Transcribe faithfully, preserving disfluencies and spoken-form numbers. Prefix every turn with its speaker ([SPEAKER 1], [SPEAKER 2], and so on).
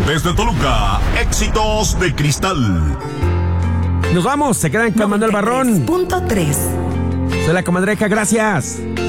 [SPEAKER 1] Desde Toluca, Éxitos de Cristal.
[SPEAKER 2] Nos vamos, se quedan con Manuel Barrón.
[SPEAKER 3] Punto tres.
[SPEAKER 2] Soy la comadreja, gracias.